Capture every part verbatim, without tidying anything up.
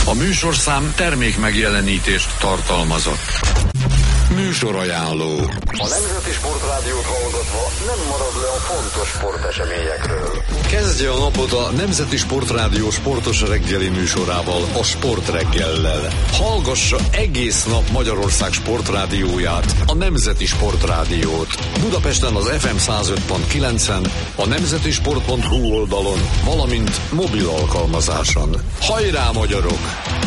A műsorszám termék megjelenítést tartalmazott. Műsorajánló. A Nemzeti Sportrádiót hallgatva nem marad le a fontos sporteseményekről. Kezdje a napot a Nemzeti Sportrádió sportos reggeli műsorával, a Sportreggellel. Hallgassa egész nap Magyarország sportrádióját, a Nemzeti Sportrádiót. Budapesten az ef em száz öt pont kilencen, a nemzetisport pont hu oldalon, valamint mobil alkalmazáson. Hajrá, magyarok!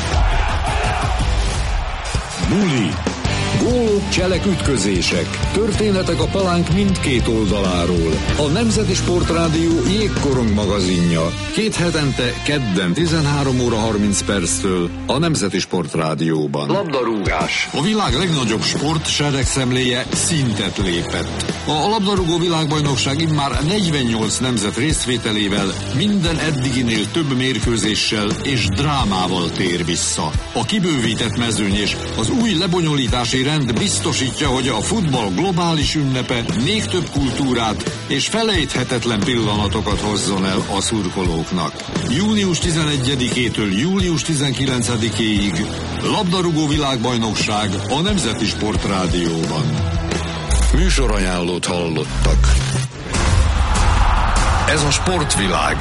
Buli, gólok, cselek, ütközések, történetek a palánk mindkét oldaláról. A Nemzeti Sportrádió jégkorong magazinja. Két hetente, kedden tizenhárom óra harminc perctől a Nemzeti Sportrádióban. Labdarúgás. A világ legnagyobb sport seregszemléje szintet lépett. A labdarúgó világbajnokság immár negyvennyolc nemzet részvételével minden eddiginél több mérkőzéssel és drámával tér vissza. A kibővített mezőny és az új lebonyolítási rend biztosítja, hogy a futball globális ünnepe még több kultúrát és felejthetetlen pillanatokat hozzon el a szurkolóknak. június tizenegyedikétől július tizenkilencedikéig labdarúgó világbajnokság a Nemzeti Sportrádióban. Műsorajánlót hallottak. Ez a sportvilág.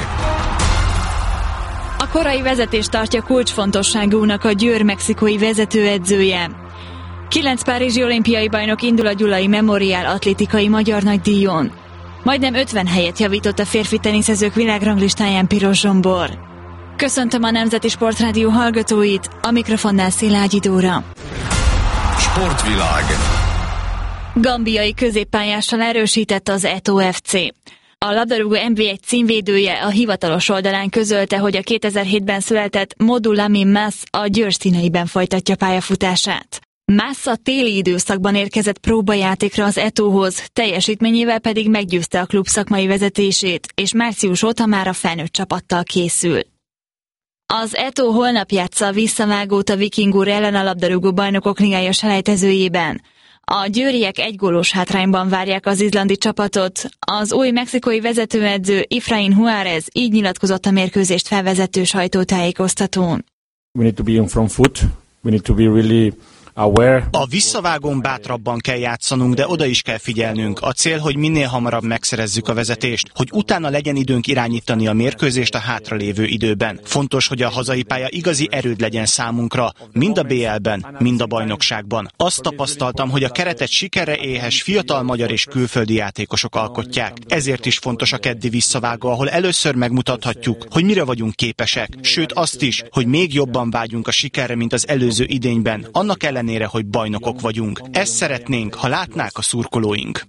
A korai vezetést tartja kulcsfontosságúnak a Győr mexikói vezetőedzője. Kilenc párizsi olimpiai bajnok indul a Gyulai Memorial atlétikai magyar nagydíjon. Majdnem ötven helyet javított a férfi teniszezők világranglistáján Piros Zsombor. Köszöntöm a Nemzeti Sportrádió hallgatóit, a mikrofonnál Szilágyi Dóra. Sportvilág. Gambiai középpályással erősített az Eto ef cé. A labdarúgó em vé egy címvédője a hivatalos oldalán közölte, hogy a kétezer-hétben született Modou Lamine Mas a Győr színeiben folytatja pályafutását. Mas a téli időszakban érkezett próbajátékra az Etóhoz, teljesítményével pedig meggyőzte a klub szakmai vezetését, és március óta már a felnőtt csapattal készül. Az Etó holnap játsza a visszavágót a Viking úr ellen a labdarúgó bajnokok ligája selejtezőjében. A győriek egygólós hátrányban várják az izlandi csapatot. Az új mexikói vezetőedző Efraín Juárez így nyilatkozott a mérkőzést felvezető sajtótájékoztatón. We need to be on front foot. We need to be really aware. A visszavágón bátrabban kell játszanunk, de oda is kell figyelnünk. A cél, hogy minél hamarabb megszerezzük a vezetést, hogy utána legyen időnk irányítani a mérkőzést a hátralévő időben. Fontos, hogy a hazai pálya igazi erőd legyen számunkra, mind a bé el-ben, mind a bajnokságban. Azt tapasztaltam, hogy a keretet sikerre éhes fiatal magyar és külföldi játékosok alkotják. Ezért is fontos a keddi visszavágó, ahol először megmutathatjuk, hogy mire vagyunk képesek, sőt azt is, hogy még jobban vágyunk a sikerre, mint az előző idényben. Annak ellenére, hogy bajnokok vagyunk. Ezt szeretnénk, ha látnák a szurkolóink.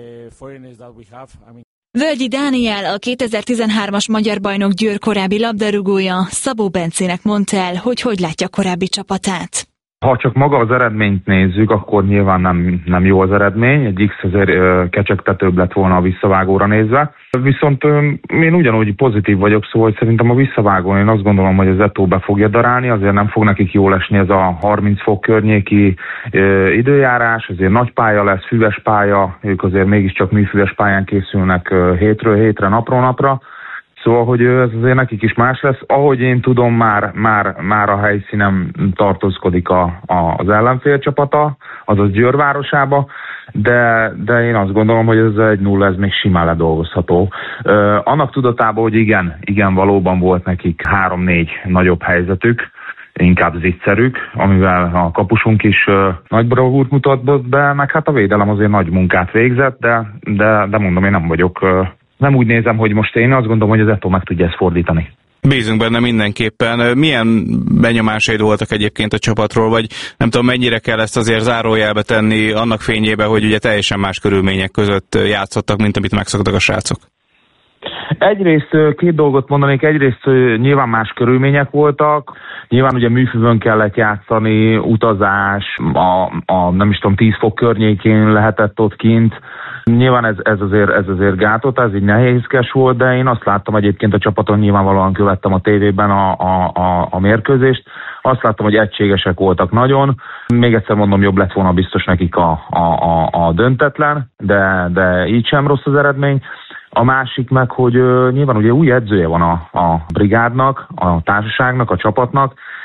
Völgyi Dániel, a kétezer-tizenhármas magyar bajnok Győr korábbi labdarúgója, Szabó Bencének mondta el, hogy hogy látja korábbi csapatát. Ha csak maga az eredményt nézzük, akkor nyilván nem, nem jó az eredmény, egy X azért ö, kecsegtetőbb lett volna a visszavágóra nézve. Viszont ö, én ugyanúgy pozitív vagyok, szóval hogy szerintem a visszavágón én azt gondolom, hogy az Eto be fogja darálni, azért nem fog nekik jól esni ez a harminc fok környéki ö, időjárás, azért nagy pálya lesz, füves pálya, ők azért mégiscsak műfüves pályán készülnek ö, hétről hétre, napról napra. Szóval, hogy ez azért nekik is más lesz. Ahogy én tudom, már, már, már a helyszínen tartózkodik a, a, az ellenfél csapata, azaz Győr városába, de, de én azt gondolom, hogy ez egy nulla, ez még simán ledolgozható. Ö, annak tudatában, hogy igen, igen, valóban volt nekik három-négy nagyobb helyzetük, inkább zicserük, amivel a kapusunk is ö, nagy bravúrt mutatott be, meg hát a védelem azért nagy munkát végzett, de, de, de mondom, én nem vagyok... Ö, Nem úgy nézem, hogy most én azt gondolom, hogy az Eto meg tudja ezt fordítani. Bízunk benne mindenképpen. Milyen benyomásaid voltak egyébként a csapatról, vagy nem tudom, mennyire kell ezt azért zárójelbe tenni annak fényébe, hogy ugye teljesen más körülmények között játszottak, mint amit megszoktak a srácok? Egyrészt két dolgot mondanék, egyrészt nyilván más körülmények voltak, nyilván ugye műfűvön kellett játszani, utazás, a, a nem is tudom, tíz fok környékén lehetett ott kint. Nyilván ez, ez, azért, ez azért gátot, ez így nehézkes volt, de én azt láttam egyébként a csapaton, nyilvánvalóan követtem a tévében a, a, a, a mérkőzést, azt láttam, hogy egységesek voltak nagyon. Még egyszer mondom, jobb lett volna biztos nekik a, a, a, a döntetlen, de, de így sem rossz az eredmény. A másik meg, hogy uh, nyilván ugye új edzője van a, a brigádnak, a társaságnak, a csapatnak,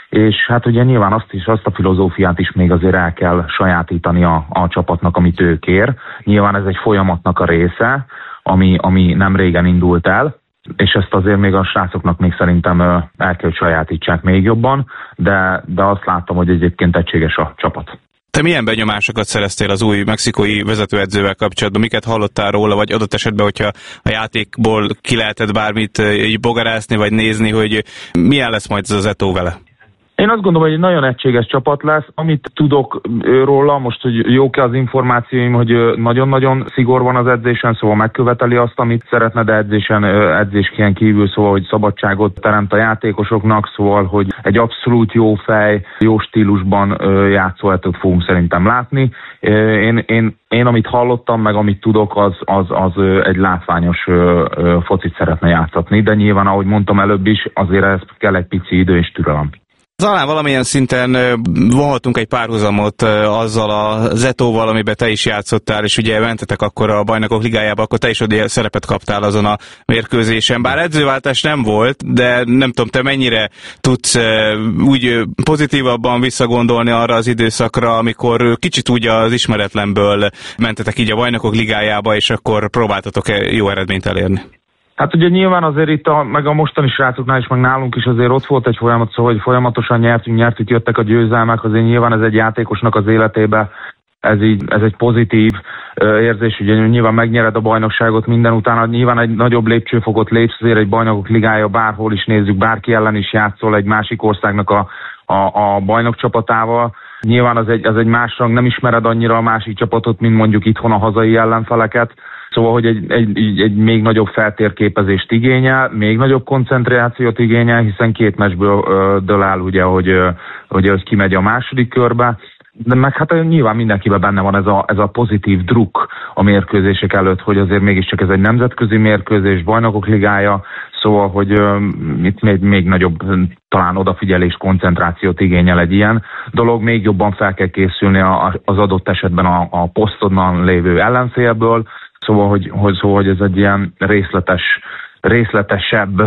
és hát ugye nyilván azt is, azt a filozófiát is még azért el kell sajátítani a, a csapatnak, amit ő kér. Nyilván ez egy folyamatnak a része, ami, ami nem régen indult el, és ezt azért még a srácoknak még szerintem el kell, hogy sajátítsák még jobban, de, de azt láttam, hogy egyébként egységes a csapat. Te milyen benyomásokat szereztél az új mexikói vezetőedzővel kapcsolatban? Miket hallottál róla, vagy adott esetben, hogyha a játékból ki lehetett bármit így bogarászni, vagy nézni, hogy milyen lesz majd ez az Eto'o vele? Én azt gondolom, hogy egy nagyon egységes csapat lesz. Amit tudok róla, most, hogy jók-e az információim, hogy nagyon-nagyon szigor van az edzésen, szóval megköveteli azt, amit szeretne, de edzésen, edzésken kívül, szóval, hogy szabadságot teremt a játékosoknak, szóval, hogy egy abszolút jó fej, jó stílusban játszó Eto'ot fogunk szerintem látni. Én, én, én amit hallottam, meg amit tudok, az, az, az egy látványos focit szeretne játszatni, de nyilván, ahogy mondtam előbb is, azért ez kell egy pici idő és türelem. Talán valamilyen szinten vonhatunk egy párhuzamot azzal az Eto'val, amiben te is játszottál, és ugye mentetek akkor a Bajnokok Ligájába, akkor te is olyan szerepet kaptál azon a mérkőzésen. Bár edzőváltás nem volt, de nem tudom, te mennyire tudsz úgy pozitívabban visszagondolni arra az időszakra, amikor kicsit úgy az ismeretlenből mentetek így a Bajnokok Ligájába, és akkor próbáltatok jó eredményt elérni. Hát ugye nyilván azért itt, a, meg a mostani srácoknál is, meg nálunk is azért ott volt egy folyamat, szóval hogy folyamatosan nyertünk, nyertük, jöttek a győzelmek, azért nyilván ez egy játékosnak az életébe, ez, így, ez egy pozitív uh, érzés, ugye nyilván megnyered a bajnokságot minden utána, nyilván egy nagyobb lépcsőfokot lépsz, azért egy Bajnokok Ligája, bárhol is nézzük, bárki ellen is játszol egy másik országnak a, a, a bajnok csapatával. Nyilván az egy, az egy más rang, nem ismered annyira a másik csapatot, mint mondjuk itthon a hazai ellenfeleket. Szóval, hogy egy, egy, egy még nagyobb feltérképezést igényel, még nagyobb koncentrációt igényel, hiszen két meccsből ö, dől áll, ugye, hogy, ö, hogy ez kimegy a második körbe. De meg hát nyilván mindenkiben benne van ez a, ez a pozitív druk a mérkőzések előtt, hogy azért mégiscsak ez egy nemzetközi mérkőzés, Bajnokok Ligája, szóval, hogy ö, itt még, még nagyobb talán odafigyelés, koncentrációt igényel egy ilyen dolog, még jobban fel kell készülni a, az adott esetben a, a posztodban lévő ellenfélből. Szóval, hogy, hogy, szóval, hogy ez egy ilyen részletes, részletesebb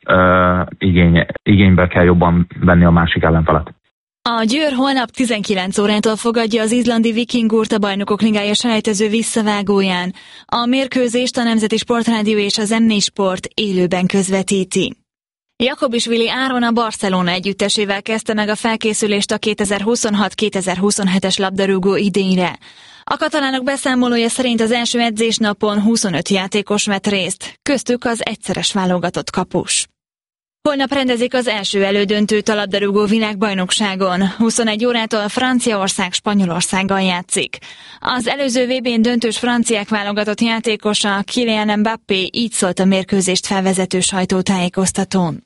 uh, igény, igénybe kell jobban venni a másik ellenfelet. A Győr holnap tizenkilenc órától fogadja az izlandi Vikingurt a Bajnokok Ligája selejtező visszavágóján. A mérkőzést a Nemzeti Sportrádió és az em négy Sport élőben közvetíti. Jakobisvili Áron a Barcelona együttesével kezdte meg a felkészülést a kétezer-huszonhat kétezer-huszonhetes labdarúgó idényre. A katalánok beszámolója szerint az első edzésnapon huszonöt játékos vett részt, köztük az egyszeres válogatott kapus. Holnap rendezik az első elődöntőt a labdarúgó világbajnokságon. huszonegy órától Franciaország Spanyolországgal játszik. Az előző vé bén döntős franciák válogatott játékosa Kylian Mbappé így szólt a mérkőzést felvezető sajtótájékoztatón.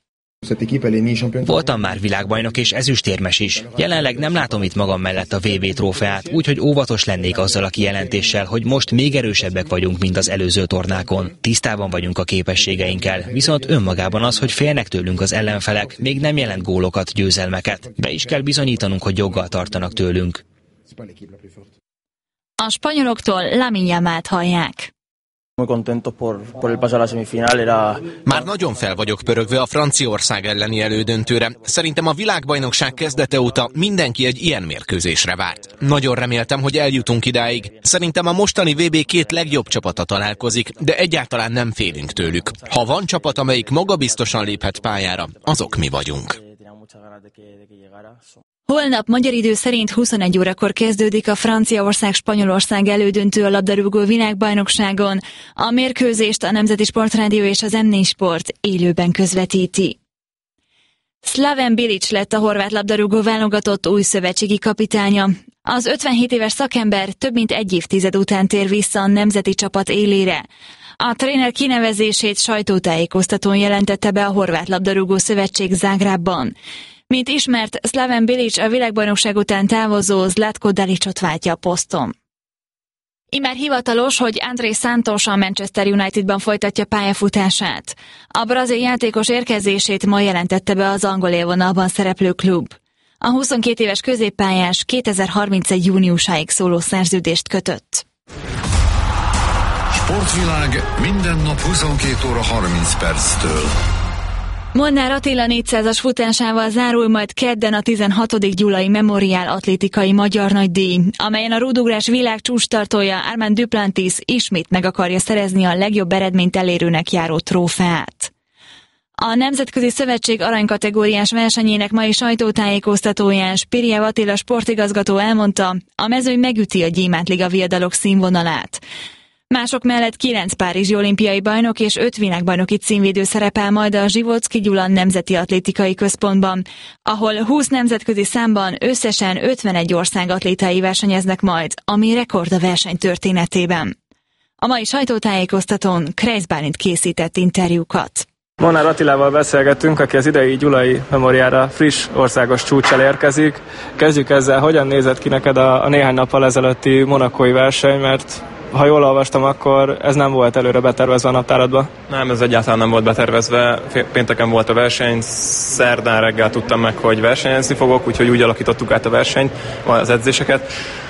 Voltam már világbajnok és ezüstérmes is. Jelenleg nem látom itt magam mellett a vé bé trófeát, úgyhogy óvatos lennék azzal a kijelentéssel, hogy most még erősebbek vagyunk, mint az előző tornákon. Tisztában vagyunk a képességeinkkel, viszont önmagában az, hogy félnek tőlünk az ellenfelek, még nem jelent gólokat, győzelmeket. Be is kell bizonyítanunk, hogy joggal tartanak tőlünk. A spanyoloktól Lamine Yamalt hallják. Már nagyon fel vagyok pörögve a Franciaország elleni elődöntőre. Szerintem a világbajnokság kezdete óta mindenki egy ilyen mérkőzésre várt. Nagyon reméltem, hogy eljutunk idáig. Szerintem a mostani vé bé két legjobb csapata találkozik, de egyáltalán nem félünk tőlük. Ha van csapat, amelyik magabiztosan léphet pályára, azok mi vagyunk. Holnap magyar idő szerint huszonegy órakor kezdődik a Franciaország-Spanyolország elődöntő a labdarúgó világbajnokságon. A mérkőzést a Nemzeti Sportrádió és az em négy Sport élőben közvetíti. Slaven Bilic lett a horvát labdarúgó válogatott új szövetségi kapitánya. Az ötvenhét éves szakember több mint egy évtized után tér vissza a nemzeti csapat élére. A tréner kinevezését sajtótájékoztatón jelentette be a Horvát Labdarúgó Szövetség Zágrábban. Mint ismert, Slaven Bilic a világbajnokság után távozó Zlatko Dalicot váltja a poszton. Immár hivatalos, hogy André Santos a Manchester Unitedban folytatja pályafutását. A brazil játékos érkezését ma jelentette be az angol élvonalban szereplő klub. A huszonkét éves középpályás kétezer-harmincegy júniusáig szóló szerződést kötött. Sportvilág minden nap huszonkét óra harminc perctől. Molnár Attila négyszázas futásával zárul majd kedden a tizenhatodik Gyulai Memorial atlétikai magyar nagydíj, amelyen a rúdugrás világ csúcstartója Armand Duplantis ismét meg akarja szerezni a legjobb eredményt elérőnek járó trófeát. A Nemzetközi Szövetség aranykategóriás versenyének mai sajtótájékoztatóján Spirjev Attila sportigazgató elmondta, a mezőny megüti a Gyémántliga viadalok színvonalát. Mások mellett kilenc párizsi olimpiai bajnok és öt világbajnoki címvédő szerepel majd a Zsivocki Gyula Nemzeti Atlétikai Központban, ahol húsz nemzetközi számban összesen ötvenegy ország atlétái versenyeznek majd, ami rekord a verseny történetében. A mai sajtótájékoztatón Kreisz Bálint készített interjúkat. Molnár Attilával beszélgettünk, aki az idei Gyulai Memoriára friss országos csúccsal érkezik. Kezdjük ezzel, hogyan nézett ki neked a, a néhány nappal ezelőtti monakói verseny, mert ha jól olvastam, akkor ez nem volt előre betervezve a naptáradba? Nem, ez egyáltalán nem volt betervezve. Pénteken volt a verseny, szerdán reggel tudtam meg, hogy versenyezni fogok, úgyhogy úgy alakítottuk át a versenyt, az edzéseket.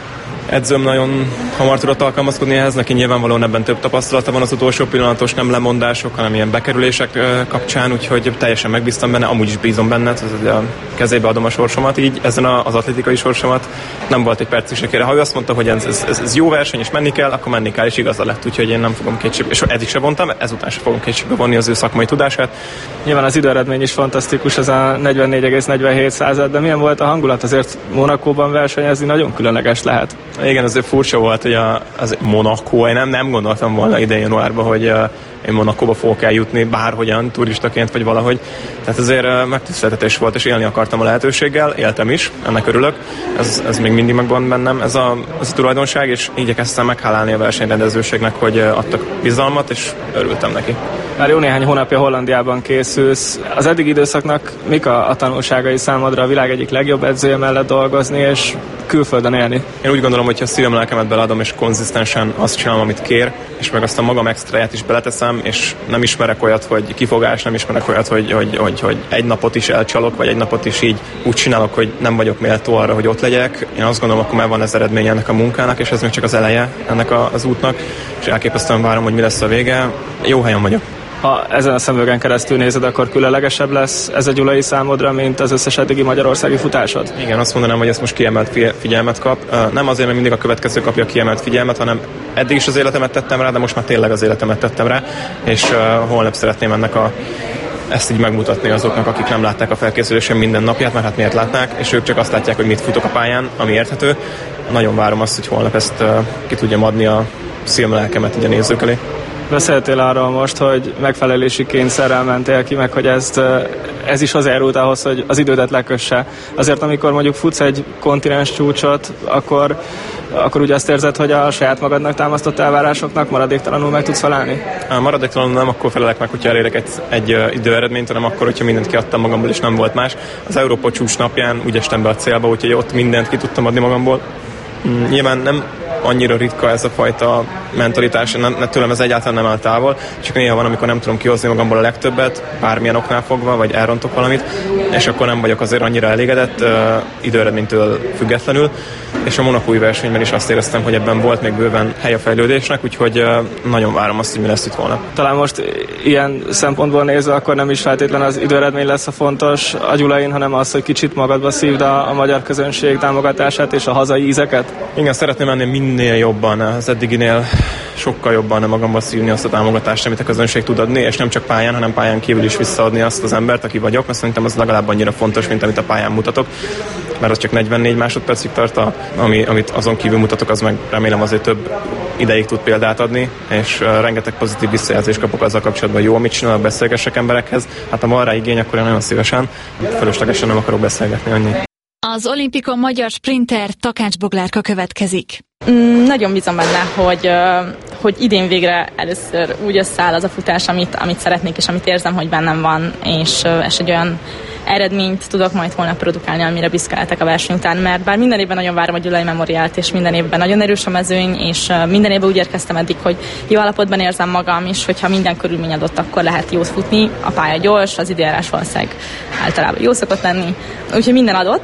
Edzőm nagyon hamar tudott alkalmazkodni ehhez, neki nyilvánvalóan ebben több tapasztalata van az utolsó pillanatos nem lemondások, hanem ilyen bekerülések kapcsán, úgyhogy teljesen megbíztam benne, amúgy is bízom benne, a kezébe adom a sorsomat, így ezen az atlétikai sorsomat nem volt egy perc is sekére. Ha ő azt mondta, hogy ez, ez, ez jó verseny és menni kell, akkor menni kell, és igaza lett, úgyhogy én nem fogom kétségbe, és eddig se vontam, ezután se fogom kétségbe vonni az ő szakmai tudását. Nyilván az időeredmény is fantasztikus, ez a negyvennégy egész negyvenhét század, de milyen volt a hangulat? Azért Monakóban versenyezni nagyon különleges lehet. Igen, azért furcsa volt, hogy a, az Monaco, én nem, nem gondoltam volna idén januárban, hogy uh, én Monakóba fogok eljutni bárhogyan, turistaként vagy valahogy. Tehát azért uh, megtiszteltetés volt, és élni akartam a lehetőséggel, éltem is, ennek örülök. Ez, ez még mindig megvan bennem, ez a, ez a tulajdonság, és igyekeztem meghálálni a versenyrendezőségnek, hogy uh, adtak bizalmat, és örültem neki. Már jó néhány hónapja Hollandiában készülsz. Az eddigi időszaknak mik a, a tanulságai számodra a világ egyik legjobb edzője mellett dolgozni, és külföldön élni? Én úgy gondolom, hogy ha szívem lelkemet beleadom, és konzisztensen azt csinálom, amit kér, és meg azt a magam extráját is beleteszem, és nem ismerek olyat, hogy kifogás, nem ismerek olyat, hogy, hogy, hogy, hogy egy napot is elcsalok, vagy egy napot is így úgy csinálok, hogy nem vagyok méltó arra, hogy ott legyek. Én azt gondolom, akkor már van ez eredménye ennek a munkának, és ez még csak az eleje ennek a, az útnak, és elképesztően várom, hogy mi lesz a vége. Jó helyen vagyok. Ha ezen a szemüvegen keresztül nézed, akkor különlegesebb lesz ez a gyulai számodra, mint az összes eddigi magyarországi futásod? Igen, azt mondanám, hogy ez most kiemelt figyelmet kap. Nem azért, mert mindig a következő kapja a kiemelt figyelmet, hanem eddig is az életemet tettem rá, de most már tényleg az életemet tettem rá, és uh, holnap szeretném ennek a ezt így megmutatni azoknak, akik nem látták a felkészülésen minden napját, mert hát miért látnák, és ők csak azt látják, hogy mit futok a pályán, ami érthető. Nagyon várom azt, hogy holnap ezt uh, ki tudjam adni a szívem lelkemet így a nézők elé. Beszéltél arról most, hogy megfelelési kényszerrel mentél ki, meg hogy ezt, ez is hozzájárult ahhoz, hogy az idődet lekösse. Azért, amikor mondjuk futsz egy kontinens csúcsot, akkor, akkor úgy azt érzed, hogy a saját magadnak támasztott elvárásoknak maradéktalanul meg tudsz felelni? Maradéktalanul nem akkor felelek meg, hogyha elérek egy, egy időeredményt, hanem akkor, hogyha mindent kiadtam magamból, és nem volt más. Az Európa csúcs napján úgy estem be a célba, úgyhogy ott mindent ki tudtam adni magamból. Nyilván nem annyira ritka ez a fajta mentalitás, nem, tőlem ez egyáltalán nem áll távol, csak néha van, amikor nem tudom kihozni magamból a legtöbbet, bármilyen oknál fogva, vagy elrontok valamit, és akkor nem vagyok azért annyira elégedett, uh, időeredménytől függetlenül, és a monakói versenyben is azt éreztem, hogy ebben volt még bőven hely a fejlődésnek, úgyhogy uh, nagyon várom azt, hogy mi lesz itt holnap. Talán most ilyen szempontból nézve, akkor nem is feltétlen az időeredmény lesz a fontos a Gyulain, hanem az, hogy kicsit magadba szívd a, a magyar közönség támogatását és a hazai ízeket. Igen, szeretném menni minél jobban, az eddiginél sokkal jobban magamba szívni azt a támogatást, amit a közönség tud adni, és nem csak pályán, hanem pályán kívül is visszaadni azt az embert, aki vagyok, mert szerintem az legalább annyira fontos, mint amit a pályán mutatok, mert az csak negyvennégy másodpercig tart, a, ami, amit azon kívül mutatok, az meg remélem azért több ideig tud példát adni, és uh, rengeteg pozitív visszajelzést kapok azzal kapcsolatban, hogy jó, amit csinálok, beszélgessek emberekhez. Hát ha van rá igény, akkor én nagyon szívesen, fölöslegesen nem akarok beszélgetni annyi. Az olimpikon magyar sprinter Takács Boglárka következik. Mm, nagyon bízom benne, hogy, hogy idén végre először úgy összeáll az a futás, amit, amit szeretnék, és amit érzem, hogy bennem van, és, és egy olyan eredményt tudok majd holnap produkálni, amire büszke lehetek a verseny után, mert bár minden évben nagyon várom a Gyulai Memoriált, és minden évben nagyon erős a mezőny, és minden évben úgy érkeztem eddig, hogy jó állapotban érzem magam, és hogyha minden körülmény adott, akkor lehet jót futni. A pálya gyors, az időjárás valószínűleg általában jó szokott lenni, úgyhogy minden adott.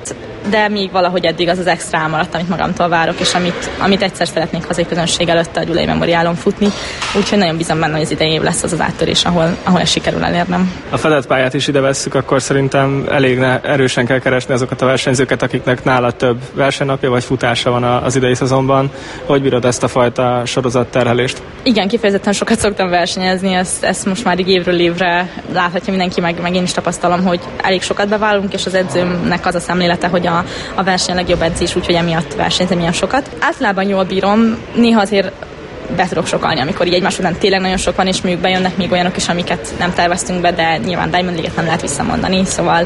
de még valahogy eddig az az extra maradt, amit magamtól várok, és amit, amit egyszer szeretnék hazai közönség előtt a Gyulai Memoriálon futni. Úgyhogy nagyon bízom benne, hogy az idei év lesz az az áttörés, ahol, ahol ezt sikerül elérnem. A fedett pályát is ide vesszük, akkor szerintem elég erősen kell keresni azokat a versenyzőket, akiknek nála több versenynapja vagy futása van az idei szezonban. Hogy bírod ezt a fajta sorozatterhelést? Igen, kifejezetten sokat szoktam versenyezni, ezt, ezt most már így évről évre láthatja mindenki, meg, meg én is tapasztalom, hogy elég sokat beválunk, és az edzőmnek az a szemlélete, hogy a, a verseny a legjobb edzés, úgyhogy emiatt versenyzem ilyen sokat. Általában jól bírom, néha azért be tudok sokalni, amikor így egymás után tényleg nagyon sok van, és mondjuk bejönnek még olyanok is, amiket nem terveztünk be, de nyilván Diamond League-et nem lehet visszamondani, szóval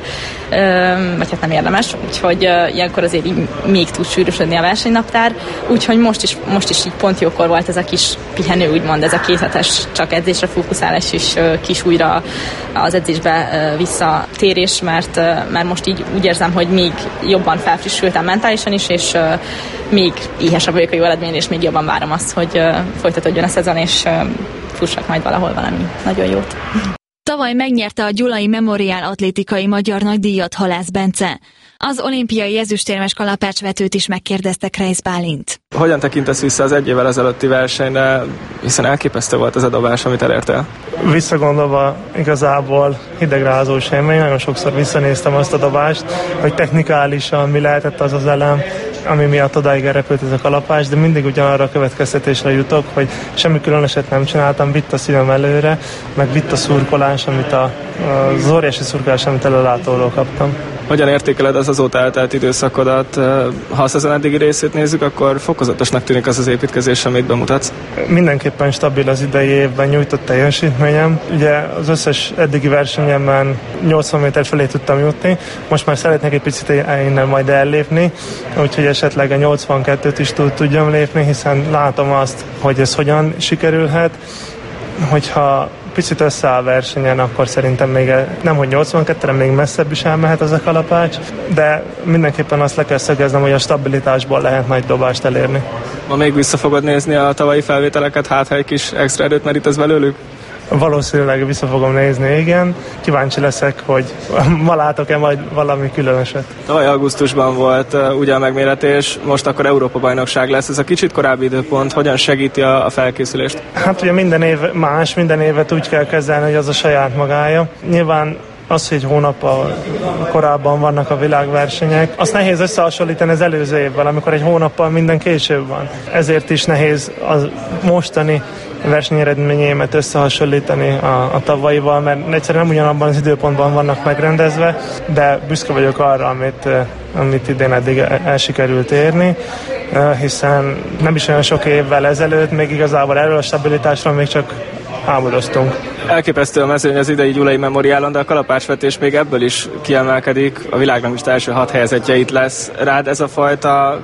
öm, vagy hát nem érdemes, úgyhogy ö, ilyenkor azért így még tud sűrűsödni a versenynaptár, úgyhogy most is, most is így pont jókor volt ez a kis pihenő, úgymond ez a kéthetes csak edzésre fókuszálás és ö, kis újra az edzésbe ö, visszatérés, mert, ö, mert most így úgy érzem, hogy még jobban felfrissültem mentálisan is, és ö, még éhesebb vagyok a jó eredményre, és még jobban várom azt, hogy ö, folytatódjon a szezon, és uh, fussak majd valahol valami nagyon jót. Tavaly megnyerte a Gyulai Memoriál atlétikai magyar nagydíjat Halász Bence. Az olimpiai ezüstérmes kalapácsvetőt is megkérdezte Kreisz Bálint. Hogyan tekintesz vissza az egy évvel ezelőtti versenyre, hiszen elképesztő volt ez a dobás, amit elértél? Visszagondolva igazából hidegrázós élmény, nagyon sokszor visszanéztem azt a dobást, hogy technikálisan mi lehetett az az elem, ami miatt odáig elrepült ez a kalapács, de mindig ugyanarra a következtetésre jutok, hogy semmi különöset nem csináltam, vitt a szívem előre, meg vitt a szurkolás, amit a, az óriási szurkolás, amit előlátóról kaptam. Hogyan értékeled az azóta eltelt időszakodat? Ha a szezon eddigi részét nézzük, akkor fokozatosnak tűnik az az építkezés, amit bemutatsz. Mindenképpen stabil az idei évben nyújtott teljesítményem. Ugye az összes eddigi versenyemben nyolcvan méter felé tudtam jutni, most már szeretnék egy picit innen majd ellépni, úgyhogy esetleg a nyolcvankettőt is tudjam lépni, hiszen látom azt, hogy ez hogyan sikerülhet. Hogyha picit összeáll versenyen, akkor szerintem még nem, hogy nyolcvankettőre, még messzebb is elmehet az a kalapács, de mindenképpen azt le kell szögeznem, hogy a stabilitásból lehet nagy dobást elérni. Ma még vissza fogod nézni a tavalyi felvételeket, hát ha egy kis extra erőt merítesz belőlük? Valószínűleg vissza fogom nézni, igen. Kíváncsi leszek, hogy ma látok-e majd valami különöset. Tavaly augusztusban volt uh, ugye a megméretés, most akkor Európa-bajnokság lesz. Ez a kicsit korábbi időpont hogyan segíti a, a felkészülést? Hát ugye minden év más, minden évet úgy kell kezelni, hogy az a saját magája. Nyilván az, hogy hónappal korábban vannak a világversenyek, azt nehéz összehasonlítani az előző évvel, amikor egy hónappal minden később van. Ezért is nehéz a mostani versenyeredményémet összehasonlítani a, a tavalyival, mert egyszerűen nem ugyanabban az időpontban vannak megrendezve, de büszke vagyok arra, amit, amit idén eddig el sikerült érni, hiszen nem is olyan sok évvel ezelőtt, még igazából erről a stabilitásról még csak álmodoztunk. Elképesztő a mezőny az idei Gyulai Memoriálon, de a kalapácsvetés még ebből is kiemelkedik. A világranglista első hat helyezettje itt lesz. Rád ez a fajta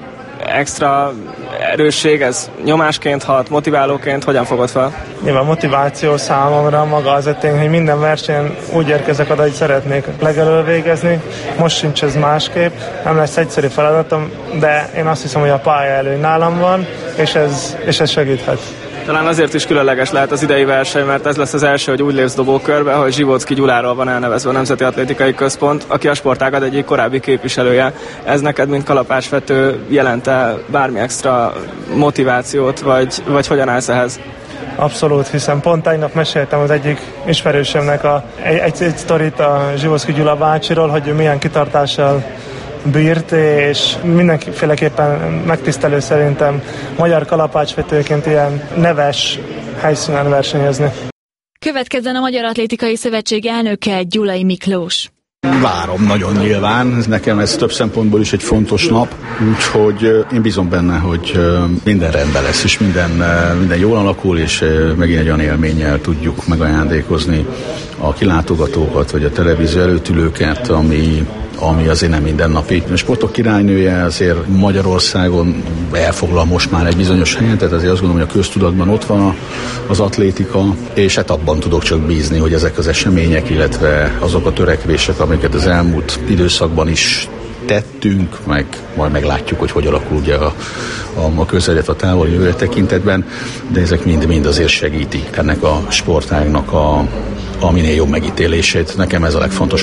extra erősség, ez nyomásként hat, motiválóként, hogyan fogod fel? Nyilván motiváció számomra maga az a tény, hogy minden versenyen úgy érkezek oda, hogy szeretnék legelől végezni. Most sincs ez másképp, nem lesz egyszerű feladatom, de én azt hiszem, hogy a pálya előny nálam van, és ez, és ez segíthet. Talán azért is különleges lehet az idei verseny, mert ez lesz az első, hogy úgy lépsz dobókörbe, hogy Zsivocki Gyuláról van elnevezve a Nemzeti Atlétikai Központ, aki a sportágad egyik korábbi képviselője. Ez neked, mint kalapácsvető, jelent-e bármi extra motivációt, vagy, vagy hogyan állsz ehhez? Abszolút, hiszen pont tegnap meséltem az egyik ismerősömnek a, egy, egy, egy sztorit a Zsivocki Gyula bácsiról, hogy ő milyen kitartással bírt, és mindenféleképpen megtisztelő szerintem magyar kalapácsvetőként ilyen neves helyszínen versenyezni. Következzen a Magyar Atlétikai Szövetség elnöke, Gyulai Miklós. Várom nagyon nyilván, nekem ez több szempontból is egy fontos nap, úgyhogy én bízom benne, hogy minden rendben lesz, és minden, minden jól alakul, és megint egy olyan élménnyel tudjuk megajándékozni a kilátogatókat, vagy a televízió előtt ülőket, ami ami azért nem mindennapi. A sportok királynője azért Magyarországon elfoglal most már egy bizonyos helyet, tehát azért azt gondolom, hogy a köztudatban ott van az atlétika, és hát abban tudok csak bízni, hogy ezek az események, illetve azok a törekvések, amiket az elmúlt időszakban is tettünk, meg majd meglátjuk, hogy hogy alakul ugye a, a, a közelet a távoli jövő tekintetben, de ezek mind-mind azért segítik ennek a sportágnak a, a minél jobb megítélését. Nekem ez a legfontosabb.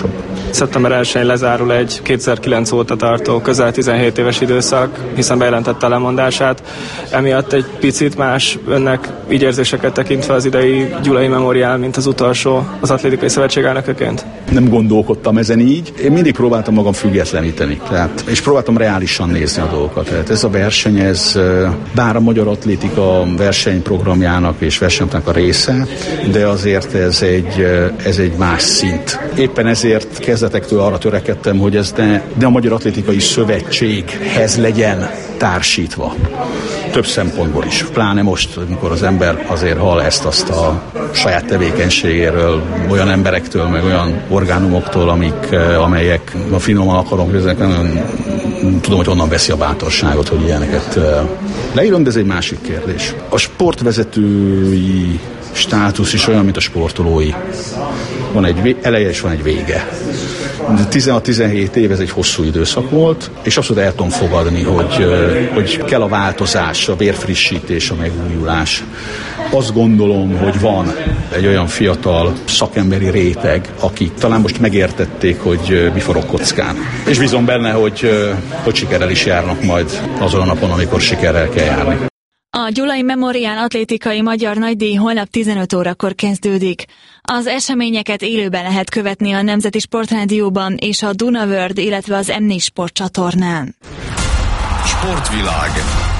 szeptember elsején lezárul egy kétezer-kilenc óta tartó közel tizenhét éves időszak, hiszen bejelentette a lemondását. Emiatt egy picit más önnek így érzéseket tekintve az idei Gyulai Memorial, mint az utolsó az Atlétikai Szövetség elnökeként? Nem gondolkodtam ezen így. Én mindig próbáltam magam függetleníteni. Tehát, és próbáltam reálisan nézni a dolgokat. Tehát ez a verseny, ez bár a Magyar Atlétika versenyprogramjának és versenynek a része, de azért ez egy, ez egy más szint. Éppen ezért kezdetektől arra törekedtem, hogy ez ne, de a Magyar Atlétikai Szövetséghez legyen társítva. Több szempontból is. Pláne most, amikor az ember azért hall ezt-azt a saját tevékenységéről, olyan emberektől, meg olyan orgánumoktól, amik, amelyek, a finoman akarom, nem tudom, hogy honnan veszi a bátorságot, hogy ilyeneket leírom, de ez egy másik kérdés. A sportvezetői státusz is olyan, mint a sportolói. Van egy eleje és van egy vége. tizenhat-tizenhét év, ez egy hosszú időszak volt, és abszolút el tudom fogadni, hogy, hogy kell a változás, a vérfrissítés, a megújulás. Azt gondolom, hogy van egy olyan fiatal szakemberi réteg, akik talán most megértették, hogy mi forog kockán. És bízom benne, hogy, hogy sikerrel is járnak majd azon a napon, amikor sikerrel kell járni. A Gyulai Memorial atlétikai magyar nagydíj holnap tizenöt órakor kezdődik. Az eseményeket élőben lehet követni a Nemzeti Sportrádióban és a Duna World, illetve az em négy Sport csatornán. Sportvilág.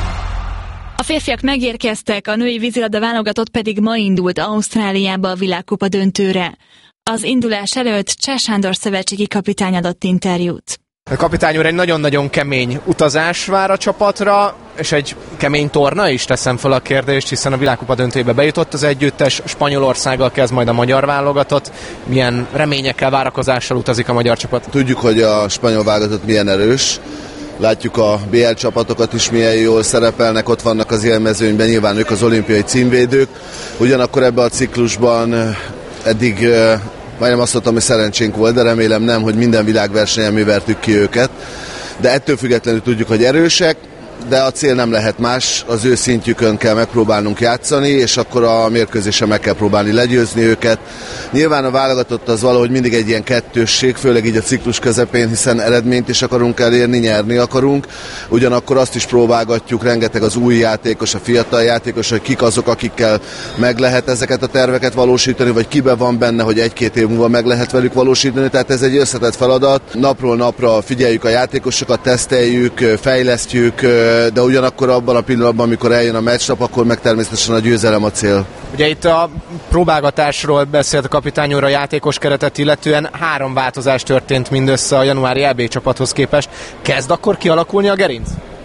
A férfiak megérkeztek, a női vízilabda válogatott pedig ma indult Ausztráliába a világkupa döntőre. Az indulás előtt Cseh Sándor szövetségi kapitány adott interjút. A kapitány úr, egy nagyon-nagyon kemény utazás vár a csapatra, és egy kemény torna is, teszem fel a kérdést, hiszen a világkupa döntőjébe bejutott az együttes, Spanyolországgal kezd majd a magyar válogatott. Milyen reményekkel, várakozással utazik a magyar csapat? Tudjuk, hogy a spanyol válogatott milyen erős. Látjuk a bé el csapatokat is, milyen jól szerepelnek, ott vannak az élmezőnyben, nyilván ők az olimpiai címvédők. Ugyanakkor ebben a ciklusban eddig majdnem azt mondtam, hogy szerencsénk volt, de remélem nem, hogy minden világversenyen mi vertük ki őket. De ettől függetlenül tudjuk, hogy erősek, de a cél nem lehet más, az ő szintjükön kell megpróbálnunk játszani, és akkor a mérkőzésen meg kell próbálni legyőzni őket. Nyilván a válogatott az valahogy mindig egy ilyen kettősség, főleg így a ciklus közepén, hiszen eredményt is akarunk elérni, nyerni akarunk. Ugyanakkor azt is próbálgatjuk, rengeteg az új játékos, a fiatal játékos, hogy kik azok, akikkel meg lehet ezeket a terveket valósítani, vagy kibe van benne, hogy egy-két év múlva meg lehet velük valósítani. Tehát ez egy összetett feladat. Napról napra figyeljük a játékosokat, teszteljük, fejlesztjük, de ugyanakkor abban a pillanatban, amikor eljön a meccsnap, akkor meg természetesen a győzelem a cél. Ugye itt a próbálgatásról beszélt a kapitány úr a játékos keretet illetően, három változás történt mindössze a januári é bé csapathoz képest. Kezd akkor kialakulni a gerinc?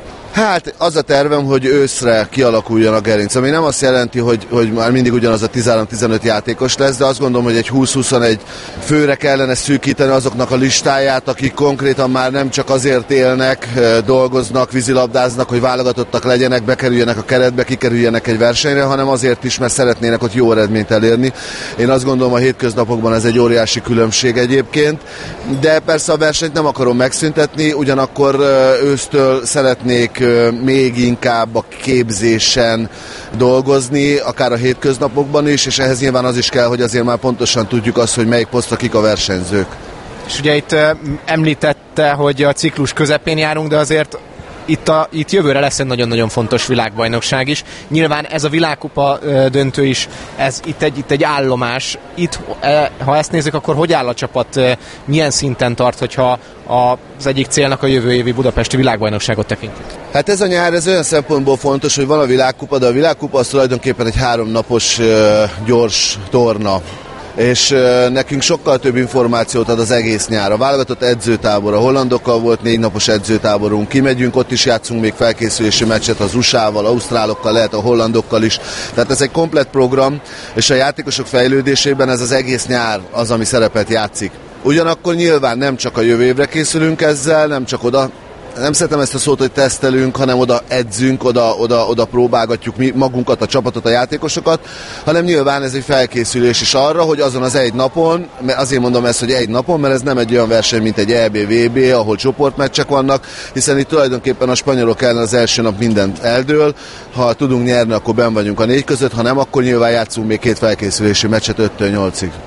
Hát az a tervem, hogy őszre kialakuljon a gerinc, ami nem azt jelenti, hogy, hogy már mindig ugyanaz a tizenhárom-tizenöt játékos lesz, de azt gondolom, hogy egy húsz-huszonegy főre kellene szűkíteni azoknak a listáját, akik konkrétan már nem csak azért élnek, dolgoznak, vízilabdáznak, hogy válogatottak legyenek, bekerüljenek a keretbe, kikerüljenek egy versenyre, hanem azért is, mert szeretnének ott jó eredményt elérni. Én azt gondolom, a hétköznapokban ez egy óriási különbség egyébként, de persze a versenyt nem akarom megszüntetni, ugyanakkor ősztől szeretnék még inkább a képzésen dolgozni, akár a hétköznapokban is, és ehhez nyilván az is kell, hogy azért már pontosan tudjuk azt, hogy melyik posztra kik a versenyzők. És ugye itt említette, hogy a ciklus közepén járunk, de azért Itt, a, itt jövőre lesz egy nagyon-nagyon fontos világbajnokság is. Nyilván ez a világkupa döntő is, ez itt egy, itt egy állomás. Itt, ha ezt nézzük, akkor hogy áll a csapat, milyen szinten tart, hogyha az egyik célnak a jövő évi budapesti világbajnokságot tekintjük? Hát ez a nyár, ez olyan szempontból fontos, hogy van a világkupa, de a világkupa az tulajdonképpen egy háromnapos gyors torna. És uh, nekünk sokkal több információt ad az egész nyár. A válogatott edzőtábor, a hollandokkal volt négy napos edzőtáborunk, kimegyünk, ott is játszunk még felkészülési meccset az u es á-val, ausztrálokkal, lehet a hollandokkal is. Tehát ez egy komplett program, és a játékosok fejlődésében ez az egész nyár az, ami szerepet játszik. Ugyanakkor nyilván nem csak a jövő évre készülünk ezzel, nem csak oda, nem szeretem ezt a szót, hogy tesztelünk, hanem oda edzünk, oda, oda, oda próbálgatjuk mi magunkat, a csapatot, a játékosokat, hanem nyilván ez egy felkészülés is arra, hogy azon az egy napon, azért mondom ezt, hogy egy napon, mert ez nem egy olyan verseny, mint egy é bé vé bé, ahol csoportmeccsek vannak, hiszen itt tulajdonképpen a spanyolok ellen az első nap mindent eldől, ha tudunk nyerni, akkor benn vagyunk a négy között, ha nem, akkor nyilván játszunk még két felkészülési meccset öttől nyolcig.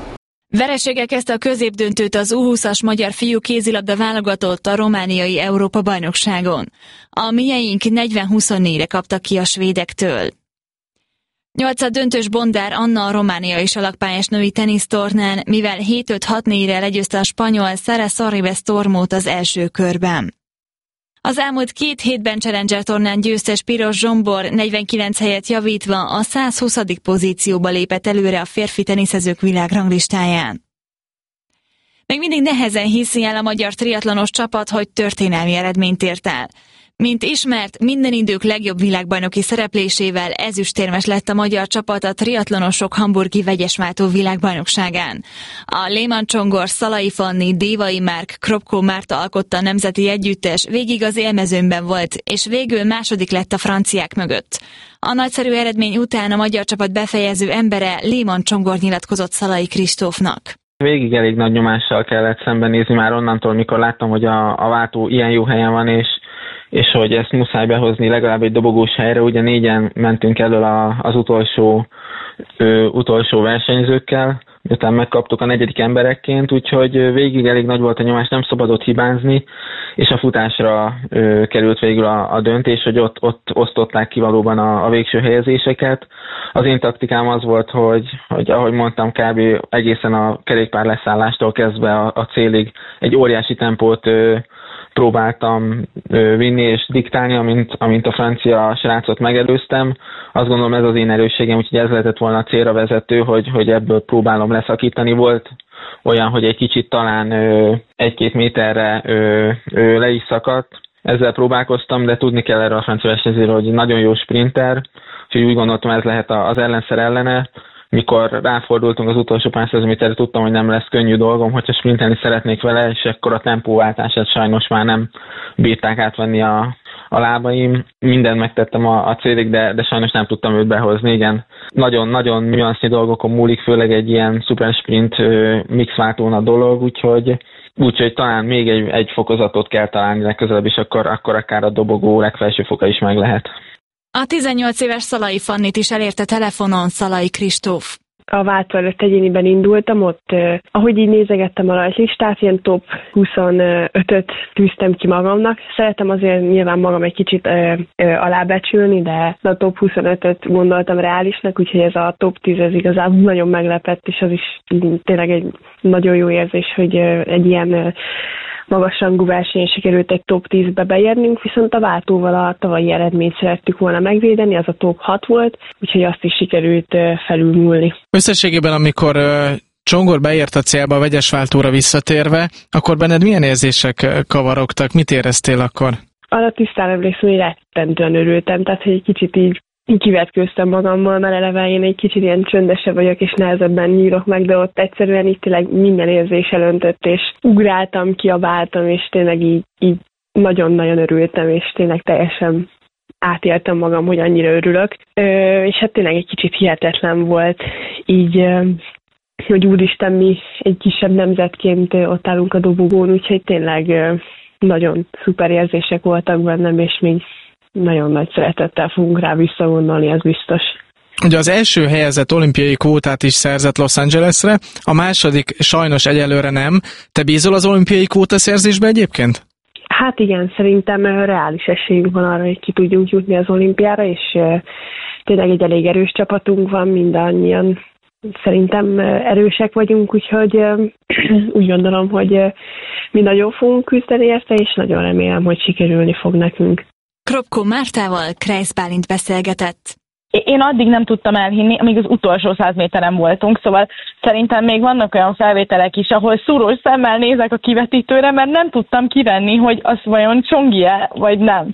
Vereséggel kezdte a középdöntőt az U húszas magyar fiú kézilabda válogatott a romániai Európa-bajnokságon. A mieink negyven huszonnégyre kaptak ki a svédektől. Nyolcad döntős Bondár Anna a romániai salakpályás női tenisztornán, mivel hét öt hat négyre legyőzte a spanyol Sara Sorribes Tormót az első körben. Az elmúlt két hétben Challenger tornán győztes Piros Zsombor negyvenkilenc helyet javítva a százhuszadik pozícióba lépett előre a férfi teniszezők világranglistáján. Még mindig nehezen hiszi el a magyar triatlonos csapat, hogy történelmi eredményt ért el. Mint ismert, minden idők legjobb világbajnoki szereplésével ezüstérmes lett a magyar csapat a triatlonosok hamburgi vegyesváltó világbajnokságán. A Lehmann Csongor, Szalai Fanni, Dévai Márk, Kropko Márta alkotta a nemzeti együttes, végig az élmezőnyben volt, és végül második lett a franciák mögött. A nagyszerű eredmény után a magyar csapat befejező embere Lehmann Csongor nyilatkozott Szalai Kristófnak. Végig elég nagy nyomással kellett szembenézni már onnantól, mikor láttam, hogy a, a váltó ilyen jó helyen van, és és hogy ezt muszáj behozni legalább egy dobogós helyre. Ugye négyen mentünk elől a, az utolsó, ö, utolsó versenyzőkkel, miután megkaptuk a negyedik emberekként, úgyhogy végig elég nagy volt a nyomás, nem szabadott hibázni, és a futásra ö, került végül a, a döntés, hogy ott, ott osztották ki valóban a, a végső helyezéseket. Az én taktikám az volt, hogy, hogy ahogy mondtam, kb. Egészen a kerékpár leszállástól kezdve a, a célig egy óriási tempót ö, próbáltam vinni és diktálni, amint, amint a francia srácot megelőztem. Azt gondolom, ez az én erősségem, úgyhogy ez lehetett volna a célra vezető, hogy, hogy ebből próbálom leszakítani. Volt olyan, hogy egy kicsit talán ö, egy-két méterre ö, ö, le is szakadt. Ezzel próbálkoztam, de tudni kell erre a francia versenyzőről, hogy nagyon jó sprinter, úgyhogy úgy gondoltam, ez lehet az ellenszer ellene. Mikor ráfordultunk az utolsó pár száz méterre, tudtam, hogy nem lesz könnyű dolgom, hogyha sprintelni szeretnék vele, és akkor a tempóváltását sajnos már nem bírták átvenni a, a lábaim. Mindent megtettem a, a célig, de, de sajnos nem tudtam őt behozni. Igen, nagyon-nagyon nüansznyi dolgokon múlik, főleg egy ilyen szuper sprint mixváltón a dolog, úgyhogy Úgyhogy talán még egy, egy fokozatot kell találni legközelebb, és akkor, akkor akár a dobogó legfelső foka is meg lehet. A tizennyolc éves Szalai Fannit is elérte telefonon Szalai Kristóf. A váltó előtt egyéniben indultam, ott eh, ahogy így nézegettem a rajtlistát, ilyen top huszonötöt tűztem ki magamnak. Szeretem azért nyilván magam egy kicsit eh, eh, alábecsülni, de a top huszonötöt gondoltam reálisnak, úgyhogy ez a top tíz ez igazából nagyon meglepett, és az is tényleg egy nagyon jó érzés, hogy eh, egy ilyen eh, magasrangú versenyen sikerült egy top tízbe beérnünk, viszont a váltóval a tavalyi eredményt szerettük volna megvédeni, az a top hat volt, úgyhogy azt is sikerült felülmúlni. Összességében, amikor Csongor beért a célba a vegyes váltóra visszatérve, akkor benned milyen érzések kavarogtak? Mit éreztél akkor? Arra tisztán emlékszem, hogy rettentően örültem, tehát hogy egy kicsit így kivetkőztem magammal, mert eleve én egy kicsit ilyen csöndesebb vagyok, és nehezebben nyílok meg, de ott egyszerűen itt tényleg minden érzés elöntött, és ugráltam, kiabáltam, és tényleg így, így nagyon-nagyon örültem, és tényleg teljesen átéltem magam, hogy annyira örülök. Ö, és hát tényleg egy kicsit hihetetlen volt így, hogy úristen, mi egy kisebb nemzetként ott állunk a dobogón, úgyhogy tényleg nagyon szuper érzések voltak bennem, és még nagyon nagy szeretettel fogunk rá visszagondolni, ez biztos. Ugye az első helyezett olimpiai kvótát is szerzett Los Angelesre, a második sajnos egyelőre nem. Te bízol az olimpiai kvóta szerzésbe egyébként? Hát igen, szerintem reális esélyünk van arra, hogy ki tudjunk jutni az olimpiára, és tényleg egy elég erős csapatunk van, mindannyian szerintem erősek vagyunk, úgyhogy úgy gondolom, hogy mi nagyon fogunk küzdeni érte, és nagyon remélem, hogy sikerülni fog nekünk. Kropko Mártával Kreisz Bálint beszélgetett. Én addig nem tudtam elhinni, amíg az utolsó száz méteren voltunk, szóval szerintem még vannak olyan felvételek is, ahol szúrós szemmel nézek a kivetítőre, mert nem tudtam kivenni, hogy az vajon Csongi-e, vagy nem.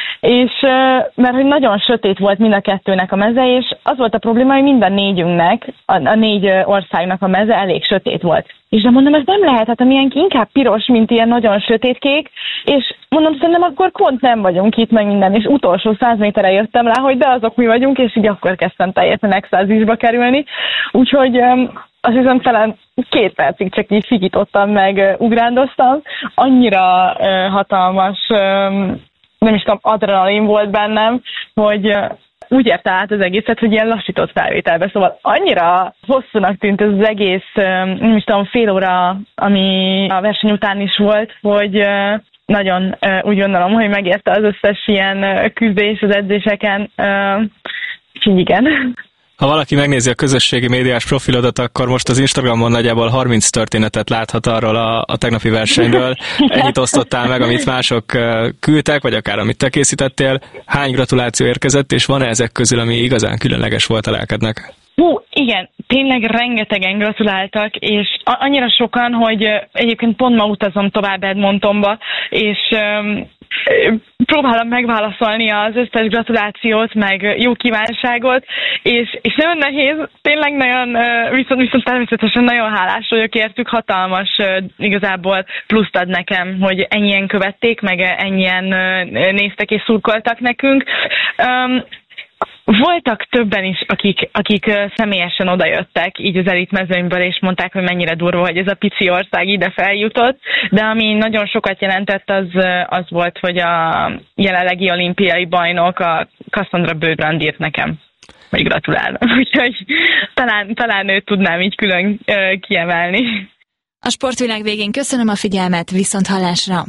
És mert hogy nagyon sötét volt mind a kettőnek a meze, és az volt a probléma, hogy mind a négyünknek, a, a négy országnak a meze elég sötét volt. És de mondom, ez nem lehet, hát amilyen inkább piros, mint ilyen nagyon sötétkék, és mondom, szerintem akkor pont nem vagyunk itt meg minden, és utolsó száz méterre jöttem rá, hogy de azok mi vagyunk, és így akkor kezdtem teljesen extázisba kerülni. Úgyhogy azt hiszem talán két percig csak így fikítottam meg, ugrándoztam. Annyira hatalmas, nem is tudom, adrenalin volt bennem, hogy úgy érte át az egészet, hogy ilyen lassított felvételbe, szóval annyira hosszúnak tűnt ez az egész, nem is tudom, fél óra, ami a verseny után is volt, hogy nagyon úgy gondolom, hogy megérte az összes ilyen küzdés az edzéseken, úgyhogy igen. Ha valaki megnézi a közösségi médiás profilodat, akkor most az Instagramon nagyjából harminc történetet láthat arról a, a tegnapi versenyről. Ennyit osztottál meg, amit mások küldtek, vagy akár amit te készítettél. Hány gratuláció érkezett, és van-e ezek közül, ami igazán különleges volt a lelkednek? Hú, igen, tényleg rengetegen gratuláltak, és annyira sokan, hogy egyébként pont ma utazom tovább Edmontonba, és próbálom megválaszolni az összes gratulációt, meg jó kívánságot, és, és nagyon nehéz, tényleg nagyon, viszont, viszont természetesen nagyon hálás vagyok értük, hatalmas igazából pluszt ad nekem, hogy ennyien követték, meg ennyien néztek és szurkoltak nekünk. Um, Voltak többen is, akik, akik személyesen odajöttek így az elitmezőnyből, és mondták, hogy mennyire durva, hogy ez a pici ország ide feljutott, de ami nagyon sokat jelentett, az, az volt, hogy a jelenlegi olimpiai bajnok, a Cassandra Beaugrand írt nekem, hogy gratulálnak. Úgyhogy talán, talán őt tudnám így külön uh, kiemelni. A sportvilág végén köszönöm a figyelmet, viszont hallásra!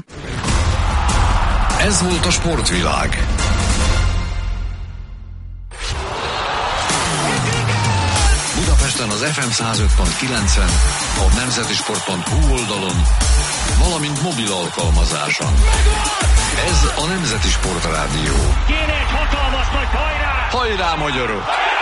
Ez volt a sportvilág. Budapesten az ef em száz öt pont kilencen, a nemzetisport pont hu oldalon, valamint mobil alkalmazáson. Ez a Nemzeti Sport Rádió. Kéne egy hatalmas nagy hajrá! Hajrá, magyarok!